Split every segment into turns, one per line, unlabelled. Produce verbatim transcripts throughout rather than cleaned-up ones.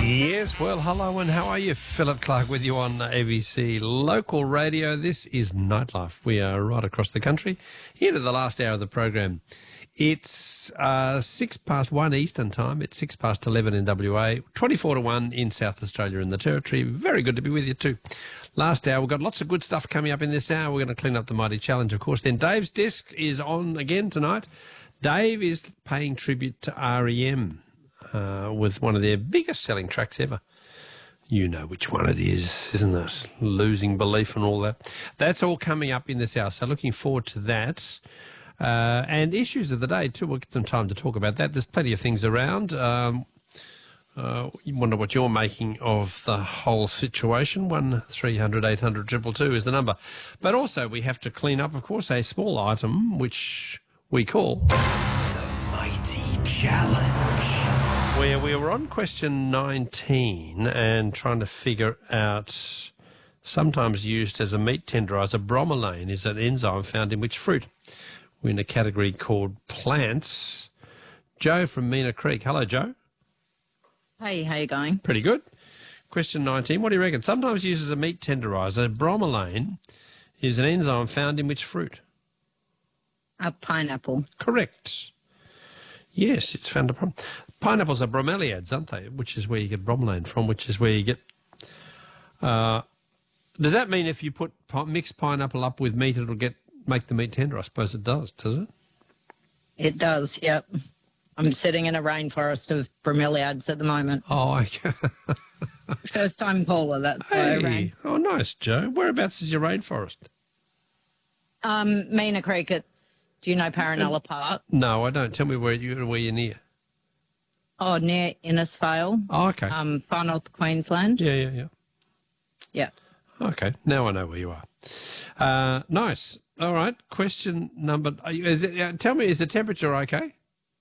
Yes, well, hello and how are you? Philip Clark with you on A B C Local Radio. This is Nightlife. We are right across the country, into the last hour of the program. It's uh, six past one Eastern time. It's six past eleven in W A, twenty-four to one in South Australia and the Territory. Very good to be with you too. Last hour, we've got lots of good stuff coming up in this hour. We're going to clean up the Mighty Challenge, of course. Then Dave's Disc is on again tonight. Dave is paying tribute to R E M. Uh, with one of their biggest selling tracks ever. You know which one it is, isn't it? Losing Belief and all that. That's all coming up in this hour, so looking forward to that. Uh, and issues of the day, too. We'll get some time to talk about that. There's plenty of things around. Um, uh, you wonder what you're making of the whole situation. one three hundred eight hundred two two two is the number. But also we have to clean up, of course, a small item which we call the Mighty Challenge, where we were on question nineteen and trying to figure out, sometimes used as a meat tenderizer, bromelain is an enzyme found in which fruit? We're in a category called plants. Joe from Mina Creek. Hello, Joe.
Hey, how you going?
Pretty good. Question nineteen, what do you reckon? Sometimes used as a meat tenderizer, bromelain is an enzyme found in which fruit?
A pineapple.
Correct. Yes, it's found a problem. Pineapples are bromeliads, aren't they? Which is where you get bromelain from, which is where you get... Uh, does that mean if you put pi- mixed pineapple up with meat, it'll get make the meat tender? I suppose it does, does it?
It does, yep. I'm sitting in a rainforest of bromeliads at the moment.
Oh, okay.
First time caller, that's why I
Hey,
rang.
oh, nice, Joe. Whereabouts is your rainforest?
Um, Mina Creek, it's, do you know Paranella Park?
No, I don't. Tell me where, you, where you're near.
Oh, near Innisfail.
Oh, okay.
Um, far north Queensland.
Yeah, yeah, yeah.
Yeah.
Okay, now I know where you are. Uh, nice. All right, question number... Is it, uh, tell me, is the temperature okay?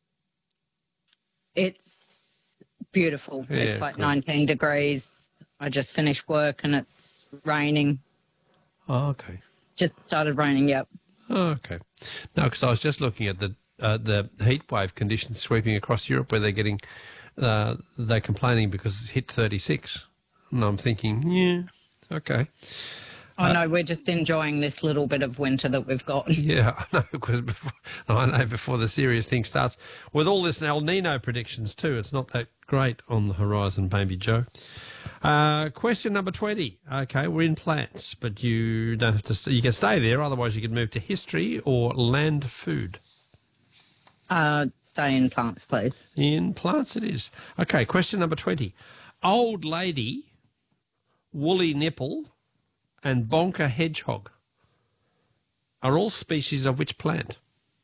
It's beautiful.
Yeah,
it's like
good.
nineteen degrees. I just finished work and it's raining.
Oh, okay.
Just started raining, yep.
Oh, okay. No, because I was just looking at the uh, the heat wave conditions sweeping across Europe, where they're getting uh, they're complaining because it's hit thirty-six, and I'm thinking, yeah, okay.
Oh,
Uh,
no, we're just enjoying this little bit of winter that we've got.
Yeah, I know, because before, I know before the serious thing starts, with all this El Nino predictions too, it's not that great on the horizon, baby Joe. Uh, question number twenty. Okay, we're in plants, but you don't have to. You can stay there, otherwise you can move to history or land food.
Uh, stay in plants, please.
In plants it is. Okay, question number twenty. Old lady, woolly nipple, and bonker hedgehog are all species of which plant?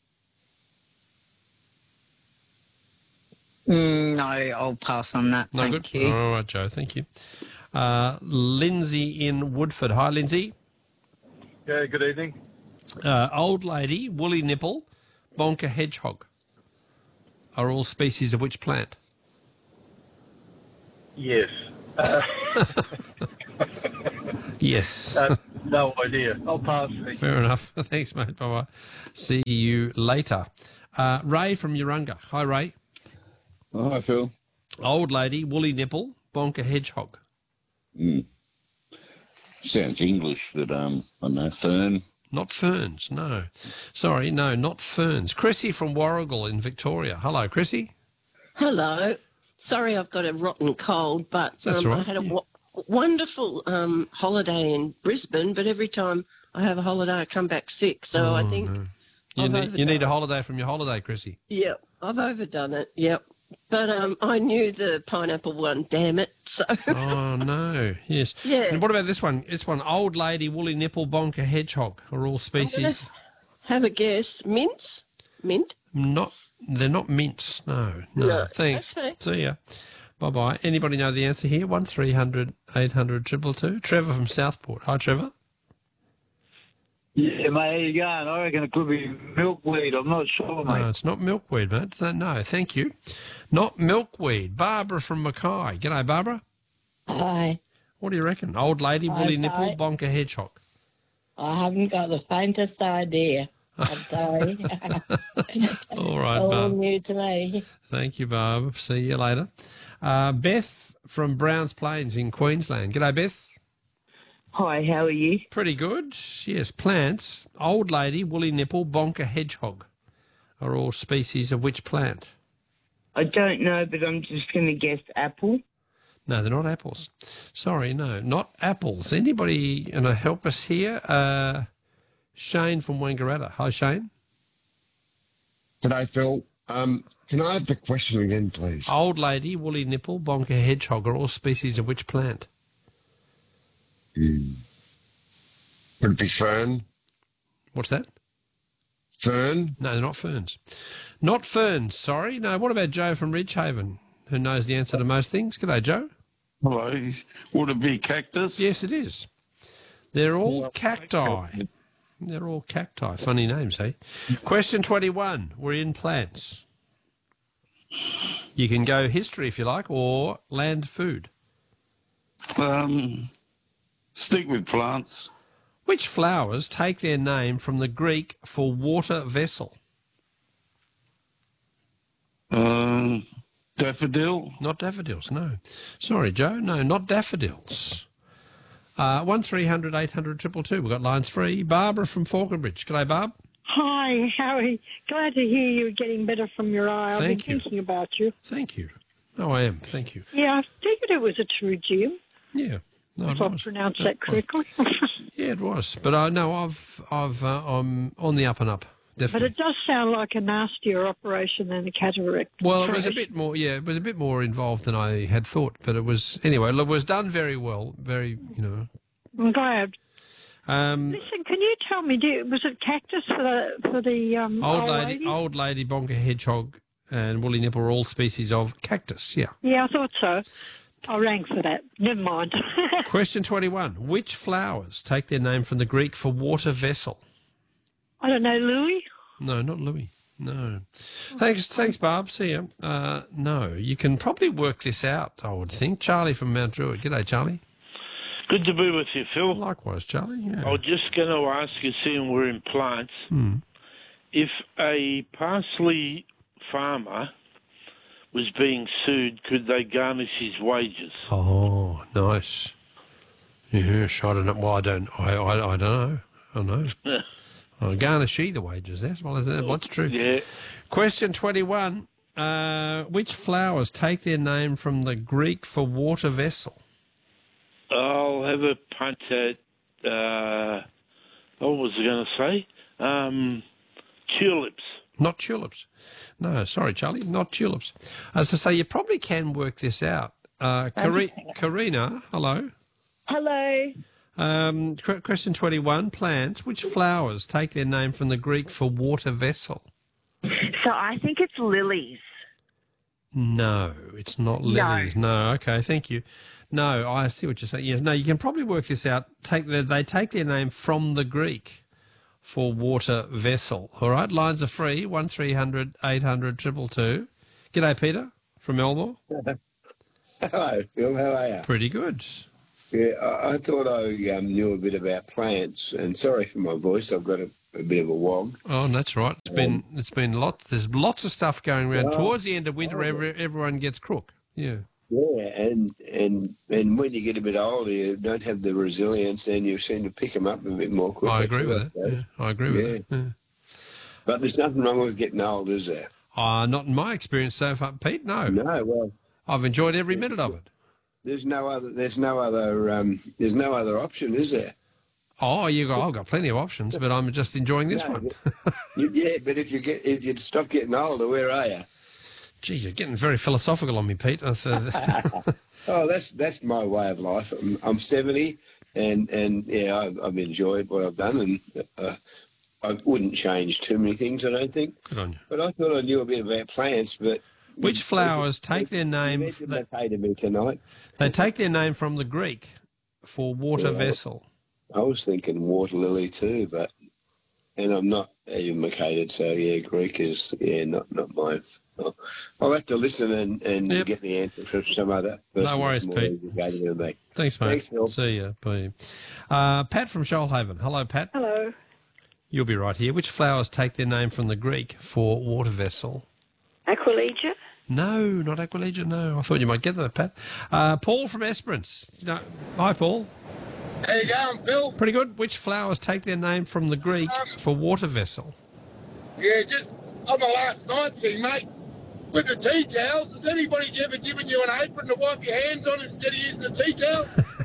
Mm, no, I'll pass on that.
No
Thank
good?
you.
All right, Joe, thank you. Uh, Lindsay in Woodford. Hi, Lindsay.
Yeah, good evening.
Uh, old lady, woolly nipple, bonker hedgehog are all species of which plant?
Yes. Uh,
Yes.
uh, no idea. I'll pass.
Fair enough. Thanks, mate. Bye-bye. See you later. Uh, Ray from Urunga. Hi, Ray.
Oh, hi, Phil.
Old lady, woolly nipple, bonker hedgehog.
Mm. Sounds English, but um, I don't know, fern.
Not ferns, no. Sorry, no, not ferns. Chrissy from Warrigal in Victoria. Hello, Chrissy.
Hello. Sorry I've got a rotten cold, but
That's
um,
all right,
I had a
yeah.
w- wonderful um, holiday in Brisbane, but every time I have a holiday I come back sick. So I think,
no. You
I've
need, you need a
overdone-
holiday from your holiday, Chrissy.
yeah, I've overdone it, yep. But um, I knew the pineapple one, damn it. So
Oh, no. Yes.
Yeah.
And what about this one? This one, old lady, woolly nipple, bonker hedgehog are all species.
have a guess. Mince? Mint?
Not, they're not mints. No, no.
No.
Thanks.
Okay.
See ya. Bye-bye. Anybody know the answer here? one three hundred eight hundred two two two. Trevor from Southport. Hi, Trevor.
Yeah, mate, how you going? I reckon it could be milkweed. I'm not sure, mate.
No, it's not milkweed, mate. Th- No, thank you. Not milkweed. Barbara from Mackay. G'day, Barbara.
Hi.
What do you reckon? Old lady,
Hi,
woolly nipple,
hi.
bonker hedgehog.
I haven't got the faintest idea. I'm sorry.
All right,
All
Barb.
new to me.
Thank you, Barb. See you later. Uh, Beth from Browns Plains in Queensland. G'day, Beth.
Hi, how are you?
Pretty good. Yes, plants. Old lady, woolly nipple, bonker, hedgehog are all species of which plant?
I don't know, but I'm just going to guess apple.
No, they're not apples. Sorry, no, not apples. Anybody going to help us here? Uh, Shane from Wangaratta. Hi, Shane.
G'day, Phil. Um, can I have the question again, please?
Old lady, woolly nipple, bonker, hedgehog are all species of which plant?
Hmm. Would it be fern?
What's that?
Fern?
No, they're not ferns. Not ferns, sorry. No, what about Joe from Ridgehaven, who knows the answer to most things? G'day, Joe.
Hello. Would it be cactus?
Yes, it is. They're all cacti. They're all cacti. Funny names, eh? Question twenty-one. We're in plants. You can go history if you like, or land food.
Um, stick with plants.
Which flowers take their name from the Greek for water vessel?
Um, daffodil.
Not daffodils, no. Sorry, Joe. No, not daffodils. Uh, one three hundred eight hundred two two two. We've got lines free. Barbara from Falconbridge. G'day, Barb.
Hi, Harry. Glad to hear you're getting better from your eye. I've
Thank
been
you.
thinking about you.
Thank you. Oh, I am. Thank you.
Yeah, I figured it was a pterygium.
Yeah. No,
If
it
I
was.
pronounced
No,
that
it was.
correctly.
Yeah, it was. But I no, I've I've uh, I'm on the up and up.
But
Definitely.
it does sound like a nastier operation than a cataract.
Well, it was a
operation.
bit more. Yeah, it was a bit more involved than I had thought. But it was anyway. It was done very well. Very, you know.
I'm glad.
Um,
Listen, can you tell me, do, was it cactus for the for the um,
old
old
lady, old lady, bonker, hedgehog, and woolly nipple are all species of cactus. Yeah.
Yeah, I thought so. I rang for that. Never mind.
Question twenty-one. Which flowers take their name from the Greek for water vessel?
I don't know, Louis.
No, not Louis. No. Thanks, thanks, Barb. See you. Uh, no, you can probably work this out, I would think. Charlie from Mount Druitt. G'day, Charlie.
Good to be with you, Phil.
Likewise, Charlie. Yeah.
I was just going to ask you, seeing we're in plants,
Hmm.
if a parsley farmer was being sued, could they garnish his wages?
Oh, nice. Yes, I don't know. Well, I don't. I, I, I don't know. I don't know. I garnish the wages. That's well, isn't it? What's true?
Yeah.
Question twenty-one. Uh, which flowers take their name from the Greek for water vessel?
I'll have a punt at, uh, what was I going to say? Um, tulips.
Not tulips. No, sorry, Charlie, not tulips. As I say, you probably can work this out. Uh, Kari- Karina, hello.
Hello.
Um, qu- question twenty-one, plants. Which flowers take their name from the Greek for water vessel?
So I think it's lilies.
No, it's not lilies. No, okay, thank you. No, I see what you're saying. Yes, no, you can probably work this out. Take the, they take their name from the Greek for water vessel. All right, lines are free. One three hundred eight hundred triple two. G'day, Peter from Elmore.
Hello, Phil. How are you?
Pretty good.
Yeah, I, I thought I um, knew a bit about plants, and sorry for my voice. I've got a, a bit of a wog.
Oh, that's right. It's been it's been lots. There's lots of stuff going around.
Oh.
Towards the end of winter, every, everyone gets crook. Yeah.
Yeah, and, and and when you get a bit older, you don't have the resilience, and you seem to pick them up a bit more quickly.
I agree with it. Yeah, I agree with
Yeah.
it. Yeah.
But there's nothing wrong with getting old, is there?
Uh, not in my experience so far, Pete. No.
No. Well,
I've enjoyed every minute of it.
there's no other. There's no other. Um, there's no other option, is there?
Oh, you got. I've got plenty of options, but I'm just enjoying this
No,
one.
You, yeah, but if you get if you stop getting older, where are you?
Gee, you're getting very philosophical on me, Pete. I thought-
Oh, that's that's my way of life. I'm, I'm seventy, and and yeah, I've, I've enjoyed what I've done, and uh, I wouldn't change too many things, I don't think.
Good on you.
But I thought I knew a bit about plants. But
Which flowers take their name?
You mentioned they to me tonight.
They take their name from the Greek for water
Yeah.
vessel.
I was thinking water lily too, but and I'm not educated, so yeah, Greek is yeah not not my. I'll have to listen and, and
Yep.
get the answer from some other person.
No worries,
that's more
Pete.
educated than me.
Thanks, mate.
Thanks, Phil.
See you. Bye. Uh, Pat from Shoalhaven. Hello, Pat.
Hello.
You'll be right here. Which flowers take their name from the Greek for water vessel?
Aquilegia?
No, not Aquilegia, no. I thought you might get that, Pat. Uh, Paul from Esperance. No. Hi, Paul.
How you going, Phil?
Pretty good. Which flowers take their name from the Greek
Um,
for water vessel?
Yeah, just on the last night thing, mate. With the tea towels, has anybody ever given you an apron to wipe your hands on instead of using a tea towel?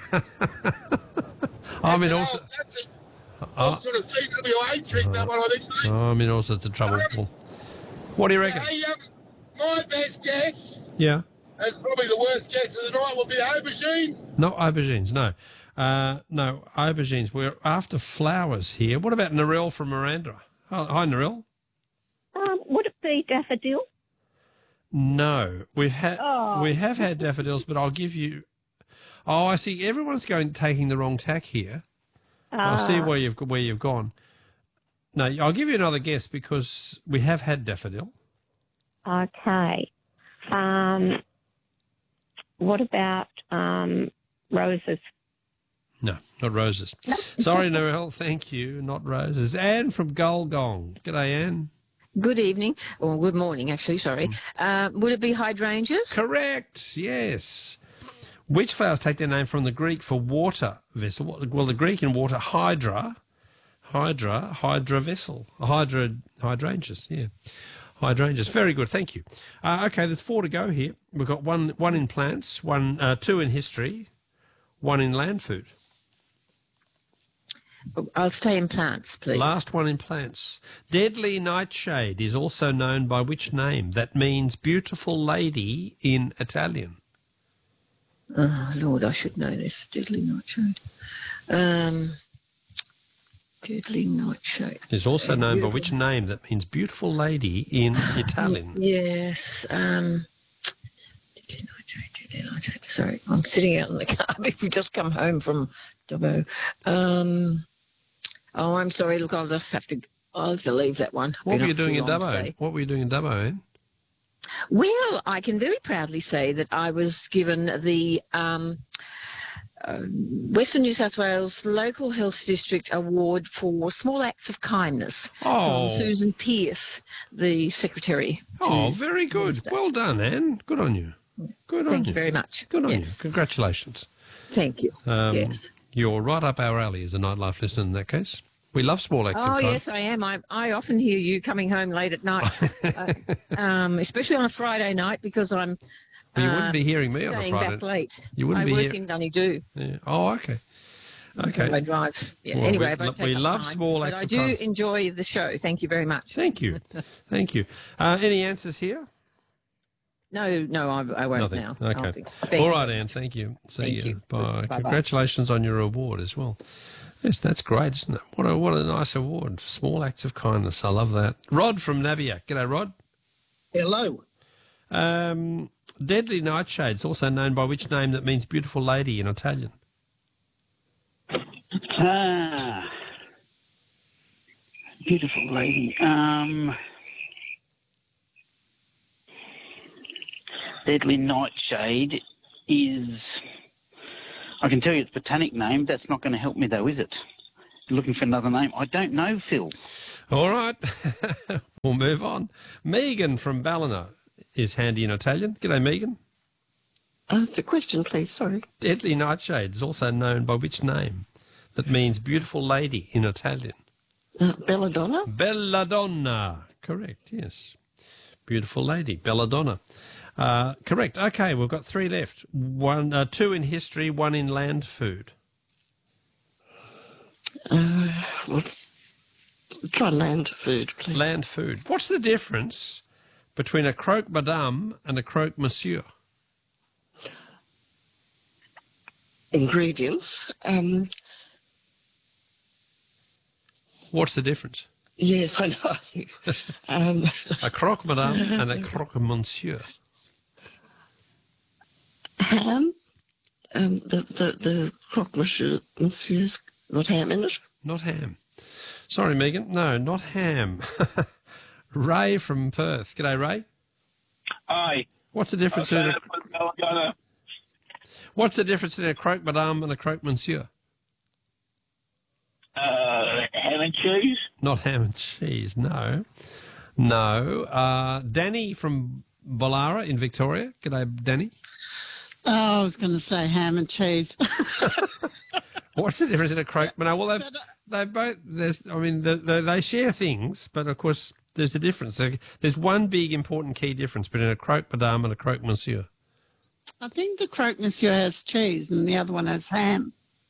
I'm in all,
That's a
oh,
sort of C W A trick, that one, I think, mate.
I'm in all sorts of trouble, Paul. What do you reckon?
Hey, um, my best guess,
Yeah.
and probably the worst guess of the night, will be aubergine.
Not aubergines, no. Uh, no, aubergines. We're after flowers here. What about Narelle from Miranda? Oh, hi, Narelle.
Um, would it be daffodil?
No, we've had
Oh.
we have had daffodils, but I'll give you. Oh, I see. Everyone's going taking the wrong tack here. I see
Ah.
where you've where you've gone. No, I'll give you another guess because we have had daffodil.
Okay. Um, what about um, roses?
No, not roses. Sorry, Narelle. Thank you. Not roses. Anne from Gulgong. G'day, Anne.
Good evening, or good morning, actually, sorry. Uh, would it be hydrangeas?
Correct, yes. Which flowers take their name from the Greek for water vessel? Well, the Greek in water, hydra, hydra, hydra vessel, hydra, hydrangeas, yeah. Hydrangeas, very good, thank you. Uh, okay, there's four to go here. We've got one one in plants, one uh, two in history, one in land food.
I'll stay in plants, please.
Last one in plants. Deadly nightshade is also known by which name? That means beautiful lady in Italian.
Oh, Lord, I should know this. Deadly nightshade. Um, deadly nightshade.
Is also known by which name? That means beautiful lady in Italian.
Yes. Um, deadly nightshade, deadly nightshade. Sorry, I'm sitting out in the car. We've just come home from Dubbo. Um, oh, I'm sorry. Look, I'll just have to. I'll have to leave that one.
What
Been
were you
up too
doing in
long
Dubbo?
today.
What were you doing in Dubbo, Anne?
Well, I can very proudly say that I was given the um, uh, Western New South Wales Local Health District Award for Small Acts of Kindness
Oh.
from Susan Pearce, the Secretary.
Oh,
to
very good.
Minister.
Well done, Anne. Good on you. Good on
Thank
you.
you very much.
Good on
Yes.
you. Congratulations.
Thank you.
Um,
Yes.
You're right up our alley as a nightlife listener in that case. We love small acts
Oh,
of kindness.
yes, I am. I, I often hear you coming home late at night, uh, um, especially on a Friday night because I'm
Well, you
uh,
wouldn't be hearing me on a
staying
Friday.
back late.
You wouldn't
I
be
work
hear-
in Donegal.
Yeah. Oh, okay. Okay.
So I drive. Yeah.
Well,
anyway,
we
I won't
lo-
take
we
up
love
time,
small
but
acts
I
of
do
kindness.
enjoy the show. Thank you very much.
Thank you. Thank you. Uh, any answers here?
No, no, I, I won't
Nothing.
now.
Okay.
I'll think.
All
Thank
right,
you.
Anne. Thank you. See
Thank
you.
you.
Bye.
Bye-bye.
Congratulations on your award as well. Yes, that's great, isn't it? What a what a nice award. Small acts of kindness. I love that. Rod from Nabiac. G'day, Rod.
Hello.
Um, Deadly nightshade is also known by which name that means beautiful lady in Italian?
Ah, beautiful lady. Um, Deadly nightshade is. I can tell you its botanic name. That's not going to help me though, is it? Looking for another name. I don't know, Phil.
All right. We'll move on. Megan from Ballina is handy in Italian. G'day, Megan.
Uh, it's a question, please. Sorry.
Deadly nightshade is also known by which name that means beautiful lady in Italian?
Uh, Belladonna?
Belladonna. Correct, yes. Beautiful lady, Belladonna. Uh, correct. Okay, we've got three left. One, uh, two in history, one in land food.
Uh, well, try land food, please.
Land food. What's the difference between a croque madame and a croque monsieur?
Ingredients. Um,
What's the difference?
yes, I know. um,
A croque madame and a croque monsieur.
ham. Um, the, the, the croque monsieur, monsieur's got ham in it.
Not ham. Sorry, Megan. No, not ham. Ray from Perth. G'day, Ray.
Hi.
What's the difference
Okay,
in a,
Belladonna.
What's the difference in a croque madame and a croque monsieur?
Uh, ham and cheese.
Not ham and cheese. No, no. Uh, Danny from Bollara in Victoria. G'day, Danny.
Oh, I was going to say ham and cheese.
What's the difference in a croque madame? Well, they've, they both, there's, I mean, they, they, they share things, but of course there's a difference. There's one big important key difference between a croque madame and a croque monsieur.
I think the croque monsieur has cheese and the other one has ham.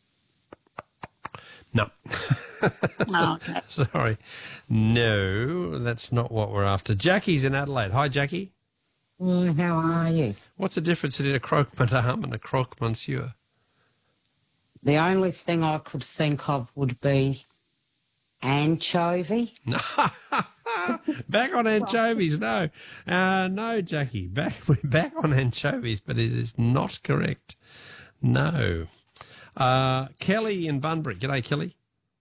No.
Oh, okay.
Sorry. No, that's not what we're after. Jackie's in Adelaide. Hi, Jackie.
Mm, how are you?
What's the difference between a croque madame and a croque monsieur?
The only thing I could think of would be anchovy.
Back on anchovies, no. Uh, no, Jackie. Back, we're back on anchovies, but it is not correct. No. Uh, Kelly in Bunbury. G'day, Kelly.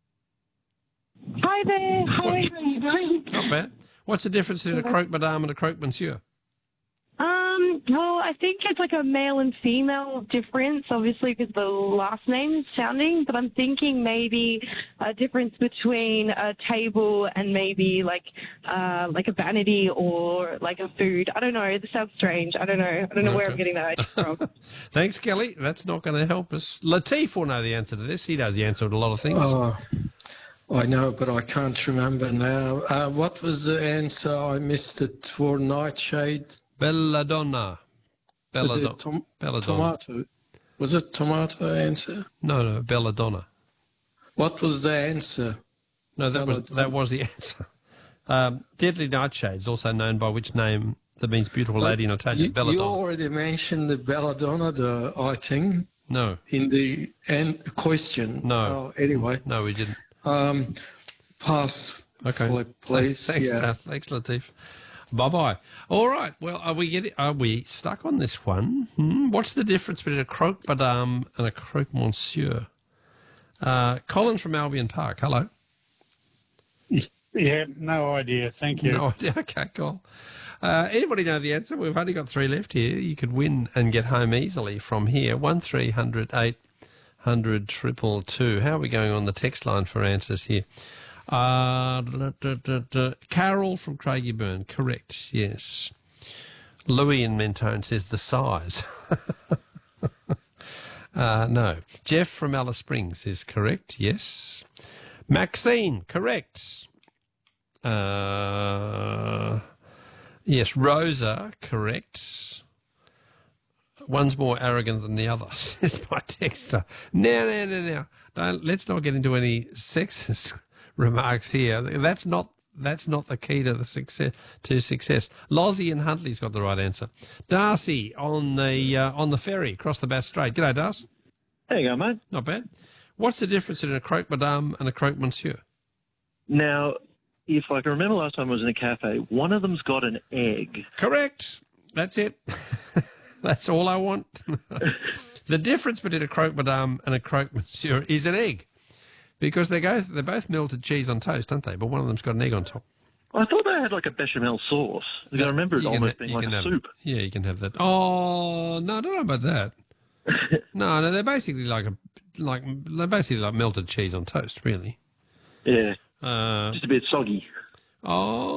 Hi there. How
What?
are you doing?
Not bad. What's the difference between a croque madame and a croque monsieur?
Um, well, I think it's like a male and female difference, obviously, because the last name is sounding, but I'm thinking maybe a difference between a table and maybe like uh, like a vanity or like a food. I don't know. This sounds strange. I don't know. I don't know
Okay.
where I'm getting that idea from.
Thanks, Kelly. That's not going to help us. Latif will know the answer to this. He knows the answer to a lot of things.
Oh, I know, but I can't remember now. Uh, what was the answer? I missed it for Nightshade.
Belladonna. Belladonna.
Tom-
Belladonna.
Tomato. Was it tomato answer?
No, no, belladonna.
What was the answer?
No, that was that was the answer. Um, Deadly Nightshades, also known by which name that means beautiful lady in Italian.
You,
Belladonna.
you already mentioned the belladonna, the I think,
No,
in the an- question.
no.
Oh, anyway,
No, we didn't.
um, pass.
Okay.
Flip, please.
Thanks,
yeah.
uh, thanks, Latif. Bye bye. All right. Well, are we getting? Are we stuck on this one? Hmm? What's the difference between a croque madame and a croque monsieur? Uh, Colin from Albion Park. Hello.
Yeah, no idea. Thank you.
No idea. Okay, cool. Uh, anybody know the answer? We've only got three left here. You could win and get home easily from here. One three hundred eight hundred triple two. How are we going on the text line for answers here? Uh, da, da, da, da. Carol from Craigieburn, correct, yes. Louis in Mentone says the size. uh, no. Jeff from Alice Springs is correct, yes. Maxine, correct. Uh, yes, Rosa, correct. One's more arrogant than the other, says my texter. Now, now, now, now. Don't, let's not get into any sexist remarks here. That's not that's not the key to the success to success. Lozzie and Huntley's got the right answer. Darcy on the uh, on the ferry across the Bass Strait. G'day, Darcy.
There you go, mate.
Not bad. What's the difference in a croque madame and a croque monsieur?
Now, if I can remember last time I was in a cafe, one of them's got an egg.
Correct. That's it. That's all I want. The difference between a croque madame and a croque monsieur is an egg. Because they go, they're both melted cheese on toast, aren't they? But one of them's got an egg on top.
I thought they had like a bechamel sauce. I
No,
remember it
you can
almost
ha-
being
you
like
can
a
have-
soup.
Yeah, you can have that. Oh, no, I don't know about that. no, no, they're basically like a, like, they're basically like melted cheese on toast, really.
Yeah.
Uh,
Just a bit soggy.
Oh.